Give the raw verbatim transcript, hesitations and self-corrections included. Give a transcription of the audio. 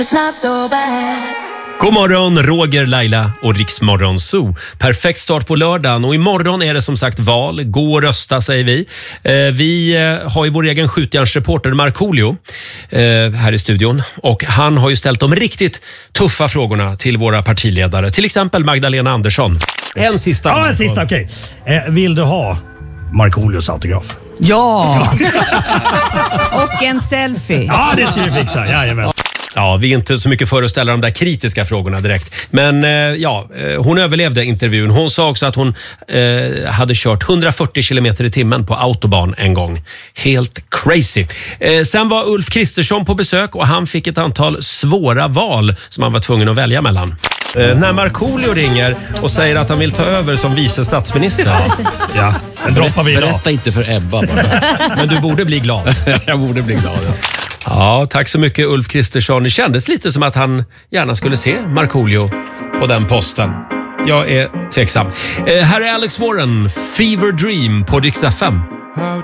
God morgon, Roger, Laila och Riksmorgon Zoo. Perfekt start på lördagen och imorgon är det som sagt val. Gå och rösta, säger vi. Eh, vi eh, har ju vår egen skjutjärnsreporter Markoolio eh, här i studion. Och han har ju ställt de riktigt tuffa frågorna till våra partiledare. Till exempel Magdalena Andersson. En sista. Ja, en sista, okej. Okay. Eh, vill du ha Markoolios autograf? Ja! Och en selfie. Ja, det ska vi fixa. Jajamän. Ja, vi är inte så mycket för att ställa de där kritiska frågorna direkt. Men eh, ja, eh, hon överlevde intervjun. Hon sa också att hon eh, hade kört hundrafyrtio kilometer i timmen på autobahn en gång. Helt crazy. Eh, sen var Ulf Kristersson på besök och han fick ett antal svåra val som han var tvungen att välja mellan. Eh, när Markoolio ringer och säger att han vill ta över som vice statsminister. Ja, den droppar vi idag. Berätta inte för Ebba bara. Men du borde bli glad. Jag borde bli glad, ja. Ja, tack så mycket Ulf Kristersson. Det kändes lite som att han gärna skulle se Markoolio på den posten. Jag är tveksam. Eh, här är Alex Warren, Fever Dream på Rix F M.